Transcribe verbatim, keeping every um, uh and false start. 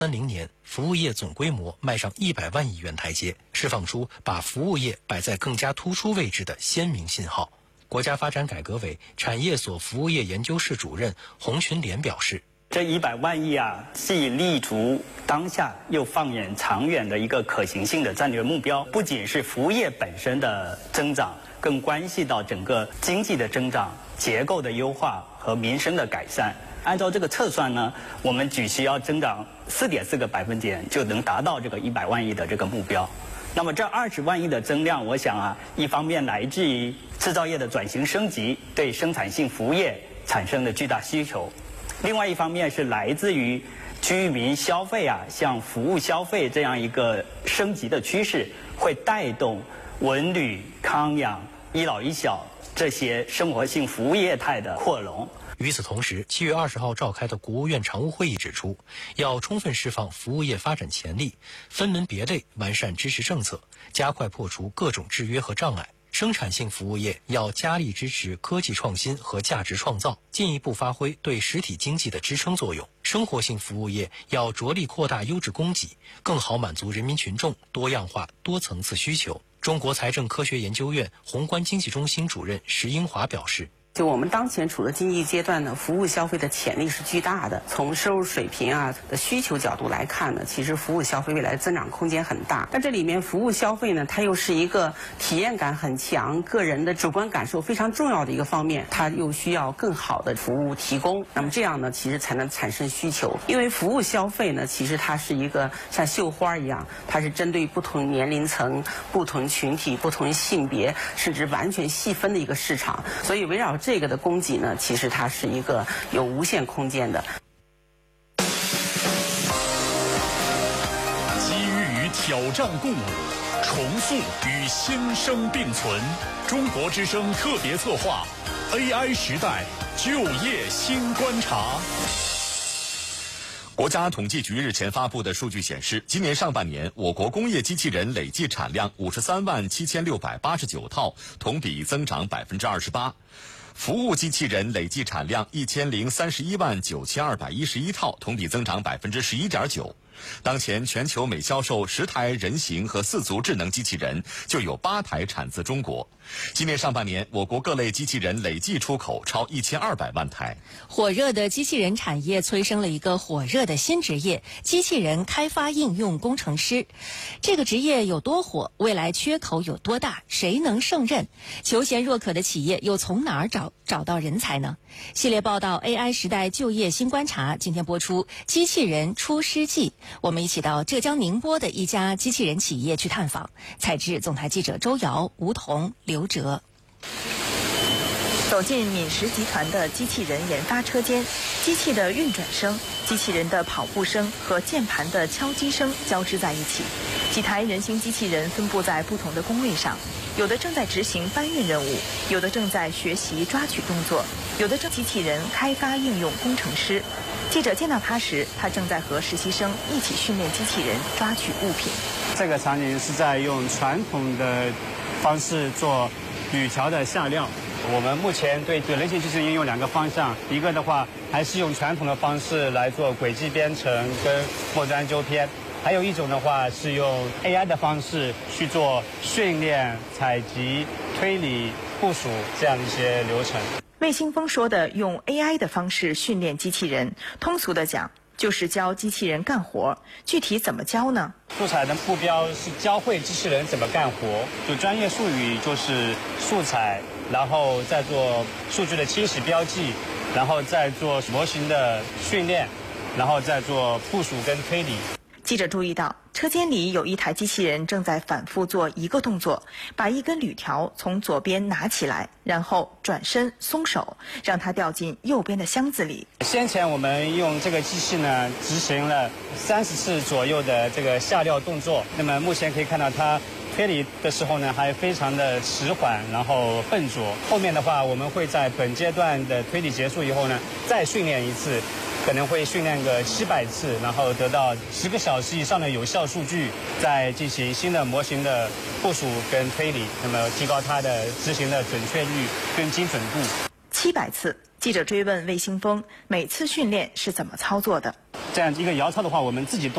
三零年，服务业总规模迈上一百万亿元台阶，释放出把服务业摆在更加突出位置的鲜明信号。国家发展改革委产业所服务业研究室主任洪群莲表示， 这一百万亿啊，既立足当下，又放眼长远的一个可行性的战略目标。不仅是服务业本身的增长，更关系到整个经济的增长、结构的优化和民生的改善。按照这个测算呢，我们只需要增长四点四个百分点，就能达到这个一百万亿的这个目标。那么这二十万亿的增量，我想啊，一方面来自于制造业的转型升级对生产性服务业产生的巨大需求，另外一方面是来自于居民消费啊向服务消费这样一个升级的趋势，会带动文旅、康养、医老医小这些生活性服务业态的扩容。 与此同时，七月二十号召开的国务院常务会议指出，要充分释放服务业发展潜力，分门别类完善支持政策，加快破除各种制约和障碍。生产性服务业要加力支持科技创新和价值创造，进一步发挥对实体经济的支撑作用。生活性服务业要着力扩大优质供给，更好满足人民群众多样化、多层次需求。中国财政科学研究院宏观经济中心主任石英华表示， 就我们当前处的经济阶段呢，服务消费的潜力是巨大的。从收入水平啊的需求角度来看呢，其实服务消费未来的增长空间很大。但这里面服务消费呢，它又是一个体验感很强、个人的主观感受非常重要的一个方面，它又需要更好的服务提供。那么这样呢，其实才能产生需求。因为服务消费呢，其实它是一个像绣花一样，它是针对不同年龄层、不同群体、不同性别，甚至完全细分的一个市场。所以围绕这个的供给呢，其实它是一个有无限空间的。 机遇与挑战共舞，重塑与新生并存。中国之声特别策划 A I 时代就业新观察。国家统计局日前发布的数据显示，今年上半年我国工业机器人累计产量五十三万七千六百八十九套，同比增长百分之二十八。服务机器人累计产量一千零三十一万九千二百一十一套，同比增长百分之十一点九。当前全球每销售十台人形和四足智能机器人，就有八台产自中国。今年上半年，我国各类机器人累计出口超一千二百万台。 火热的机器人产业催生了一个火热的新职业——机器人开发应用工程师。这个职业有多火？未来缺口有多大？谁能胜任？求贤若渴的企业又从哪儿找找到人才呢？系列报道 A I 时代就业新观察今天播出《机器人出师记》，我们一起到浙江宁波的一家机器人企业去探访。采制总台记者周瑶、吴彤、刘哲。 走进敏实集团的机器人研发车间，机器的运转声、机器人的跑步声和键盘的敲击声交织在一起。几台人形机器人分布在不同的工位上，有的正在执行搬运任务，有的正在学习抓取动作，有的正机器人开发应用工程师。记者见到他时，他正在和实习生一起训练机器人抓取物品。 这个场景是在用传统的方式做铝条的下料。我们目前对人形机器人应用两个方向，一个的话还是用传统的方式来做轨迹编程跟末端纠偏，还有一种的话是用 A I 的方式去做训练、采集、推理、部署这样一些流程。 魏新峰说的用 A I 的方式训练机器人，通俗的讲就是教机器人干活。具体怎么教呢？ 素材的目标是教会机器人怎么干活，就专业术语就是素材，然后再做数据的清洗标记，然后再做模型的训练，然后再做部署跟推理。 记者注意到，车间里有一台机器人正在反复做一个动作，把一根铝条从左边拿起来，然后转身松手，让它掉进右边的箱子里。 先前我们用这个机器呢，执行了三十次左右的这个下料动作。那么目前可以看到它推理的时候呢，还非常的迟缓，然后笨拙。后面的话，我们会在本阶段的推理结束以后呢，再训练一次。可能会训练个七百次，然后得到十个小时以上的有效数据，再进行新的模型的部署跟推理，那么提高它的执行的准确率跟精准度。 七百次记者追问魏新峰，每次训练是怎么操作的？ 这样一个摇操的话，我们自己动。